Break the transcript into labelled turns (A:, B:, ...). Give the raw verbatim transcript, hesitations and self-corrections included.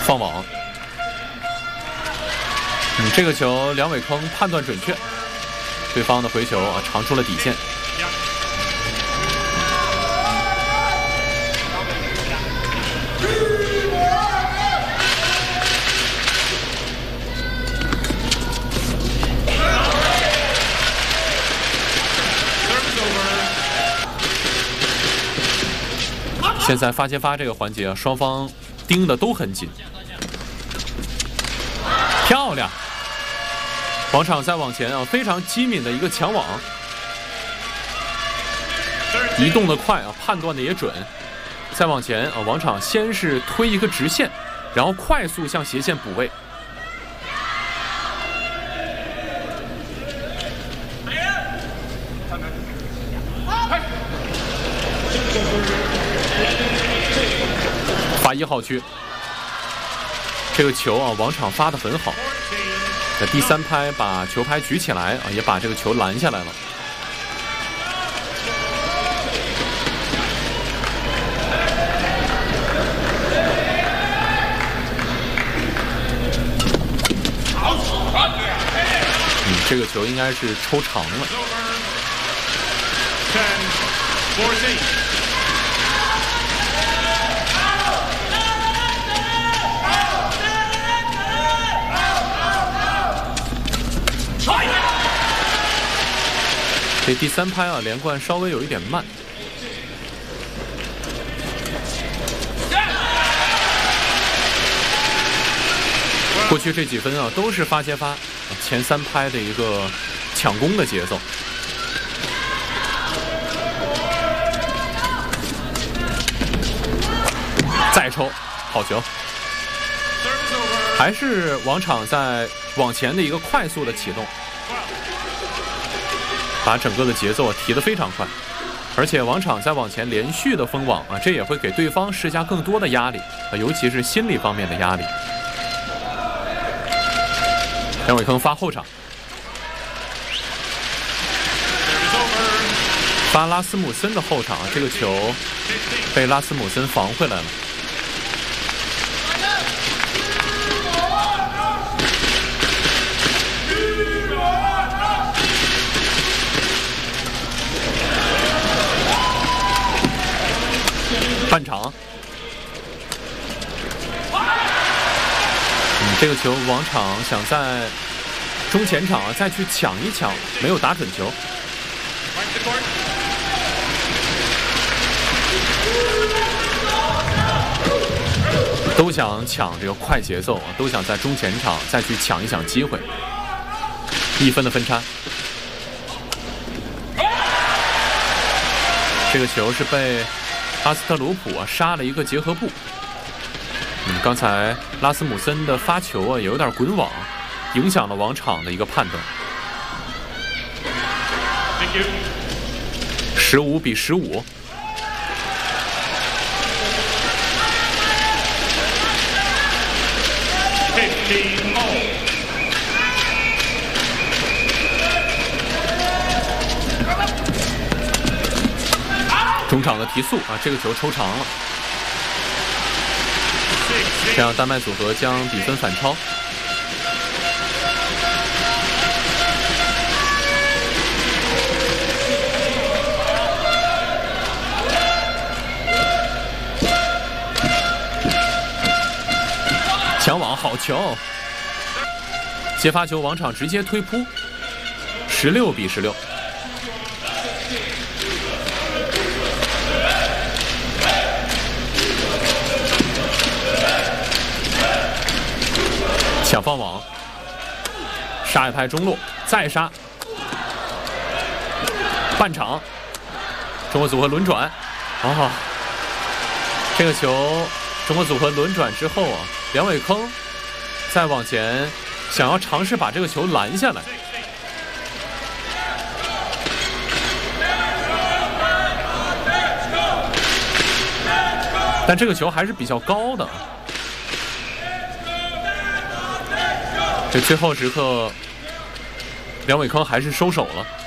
A: 放网。嗯，这个球梁伟铿判断准确，对方的回球啊长出了底线。现在发接发这个环节啊，双方盯的都很紧，漂亮！王昶在往前啊，非常机敏的一个抢网，移动的快啊，判断的也准。再往前啊，王昶先是推一个直线，然后快速向斜线补位。发一号区，这个球啊，王昶发得很好。在第三拍把球拍举起来啊，也把这个球拦下来了。嗯，这个球应该是抽长了。这第三拍啊，连贯稍微有一点慢。过去这几分啊，都是发接发，前三拍的一个抢攻的节奏。再抽，好球！还是王昶在往前的一个快速的启动。把整个的节奏提得非常快，而且王昶在往前连续的封网啊，这也会给对方施加更多的压力啊，尤其是心理方面的压力。梁伟铿发后场，发拉斯姆森的后场，这个球被拉斯姆森防回来了。半场，嗯，这个球王昶想在中前场啊再去抢一抢，没有打准球。都想抢这个快节奏啊，都想在中前场再去抢一抢机会。一分的分差，这个球是被阿斯特鲁普啊杀了一个结合部。嗯，刚才拉斯姆森的发球啊有点滚网，影响了王昶的一个判断。十五比十五。中场的提速啊，这个球抽长了，这样丹麦组合将比分反超。抢网好球，接发球王昶直接推扑，十六比十六。抢放网，杀一拍中路，再杀，半场，中国组合轮转，哦，这个球中国组合轮转之后啊，梁伟铿再往前想要尝试把这个球拦下来，但这个球还是比较高的。这最后时刻，梁伟铿还是收手了。